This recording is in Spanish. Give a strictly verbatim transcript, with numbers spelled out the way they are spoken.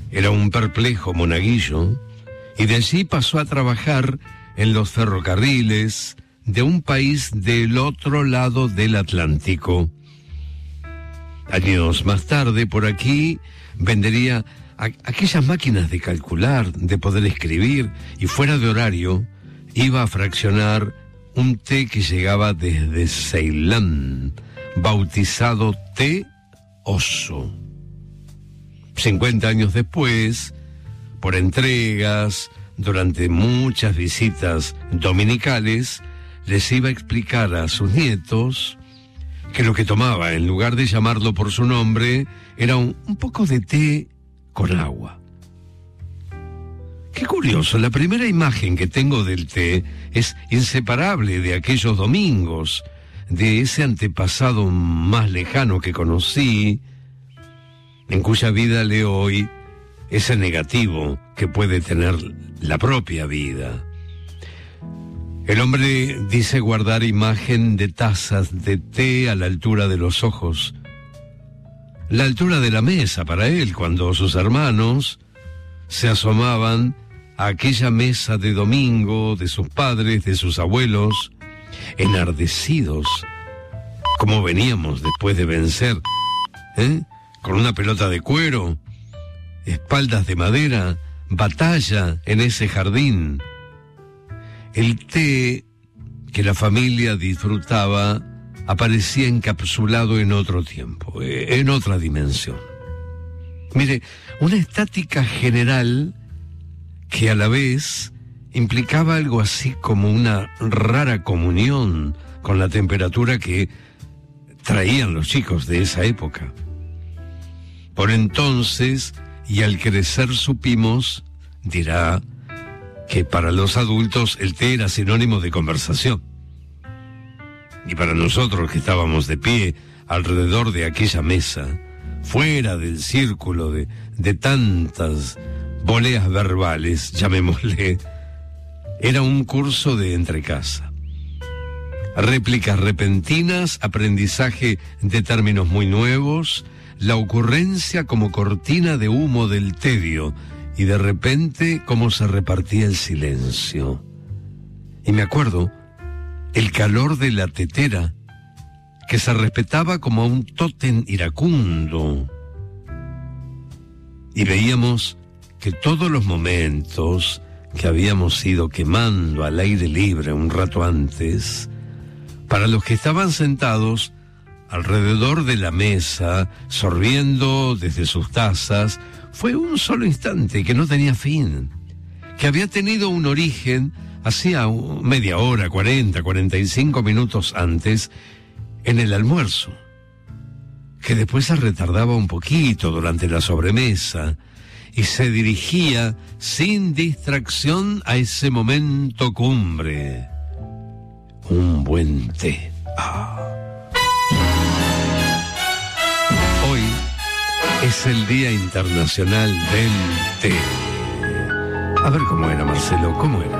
Era un perplejo monaguillo y de allí pasó a trabajar en los ferrocarriles de un país del otro lado del Atlántico. Años más tarde, por aquí, vendería a, aquellas máquinas de calcular, de poder escribir, y fuera de horario, iba a fraccionar un té que llegaba desde Ceilán, bautizado té oso. Cincuenta años después, por entregas, durante muchas visitas dominicales, les iba a explicar a sus nietos que lo que tomaba, en lugar de llamarlo por su nombre, era un, un poco de té con agua. Qué curioso, la primera imagen que tengo del té es inseparable de aquellos domingos, de ese antepasado más lejano que conocí, en cuya vida leo hoy ese negativo que puede tener la propia vida. El hombre dice guardar imagen de tazas de té a la altura de los ojos, la altura de la mesa para él, cuando sus hermanos se asomaban a aquella mesa de domingo de sus padres, de sus abuelos, enardecidos, como veníamos después de vencer, ¿eh? Con una pelota de cuero, espaldas de madera, batalla en ese jardín. El té que la familia disfrutaba aparecía encapsulado en otro tiempo, en otra dimensión. Mire, una estática general que a la vez implicaba algo así como una rara comunión con la temperatura que traían los chicos de esa época. Por entonces, y al crecer supimos, dirá, que para los adultos el té era sinónimo de conversación. Y para nosotros que estábamos de pie alrededor de aquella mesa, fuera del círculo de, de tantas voleas verbales, llamémosle, era un curso de entrecasa. Réplicas repentinas, aprendizaje de términos muy nuevos, la ocurrencia como cortina de humo del tedio, y de repente cómo se repartía el silencio. Y me acuerdo el calor de la tetera, que se respetaba como un tótem iracundo. Y veíamos que todos los momentos que habíamos ido quemando al aire libre un rato antes, para los que estaban sentados alrededor de la mesa, sorbiendo desde sus tazas, fue un solo instante que no tenía fin, que había tenido un origen hacía media hora, cuarenta, cuarenta y cinco minutos antes, en el almuerzo, que después se retardaba un poquito durante la sobremesa y se dirigía sin distracción a ese momento cumbre. Un buen té. Ah. Hoy es el Día Internacional del Té. A ver cómo era, Marcelo, ¿cómo era?